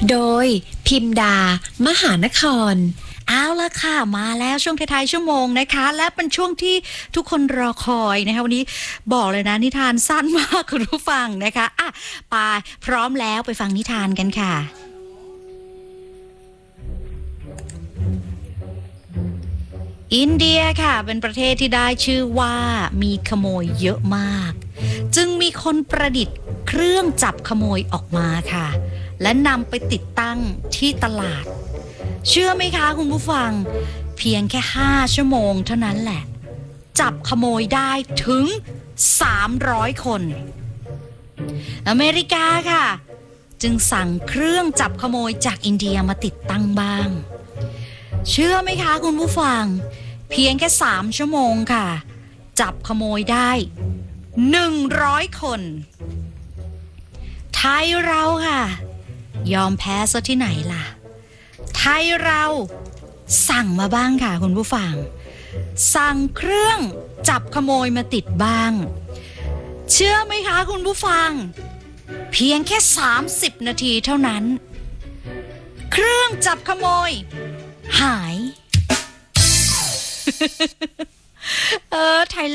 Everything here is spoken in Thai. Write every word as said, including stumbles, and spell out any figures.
โดยพิมดามหานครเอาละค่ะมาแล้วช่วงท้ายๆชั่วโมงนะคะและเป็นช่วงที่ทุกคนรอคอยนะคะวันนี้บอกเลยนะนิทานสั้นมากคุณผู้ฟังนะคะอ่ะไปพร้อมแล้วไปฟังนิทานกันค่ะอินเดียค่ะเป็นประเทศที่ได้ชื่อว่ามีขโมยเยอะมากจึงมีคนประดิษฐ์เครื่องจับขโมยออกมาค่ะและนำไปติดตั้งที่ตลาดเชื่อไหมคะคุณผู้ฟังเพียงแค่ห้าชั่วโมงเท่านั้นแหละจับขโมยได้ถึงสามร้อยคนอเมริกาค่ะจึงสั่งเครื่องจับขโมยจากอินเดียมาติดตั้งบ้างเชื่อไหมคะคุณผู้ฟังเพียงแค่สามชั่วโมงค่ะจับขโมยได้หนึ่งร้อยคนไทยเราค่ะยอมแพ้ซะที่ไหนล่ะไทยเราสั่งมาบ้างค่ะคุณผู้ฟังสั่งเครื่องจับขโมยมาติดบ้างเชื่อไหมคะคุณผู้ฟังเพียงแค่สามสิบนาทีเท่านั้นเครื่องจับขโมยหาย เออไทย